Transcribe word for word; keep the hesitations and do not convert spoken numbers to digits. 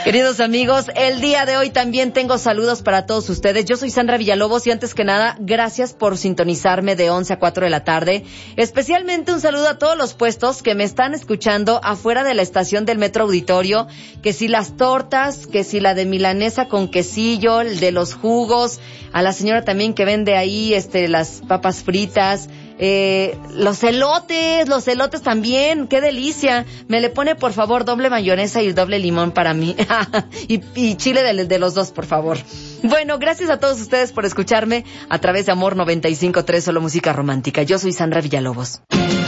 Queridos amigos, el día de hoy también tengo saludos para todos ustedes. Yo soy Sandra Villalobos y antes que nada, gracias por sintonizarme de once a cuatro de la tarde. Especialmente un saludo a todos los puestos que me están escuchando afuera de la estación del Metro Auditorio, que si las tortas, que si la de milanesa con quesillo, el de los jugos, a la señora también que vende ahí este las papas fritas, Eh, los elotes, los elotes también, qué delicia. Me le pone por favor doble mayonesa y doble limón para mí. y, y chile de, de los dos, por favor. Bueno, gracias a todos ustedes por escucharme a través de Amor noventa y cinco punto tres, solo música romántica. Yo soy Sandra Villalobos.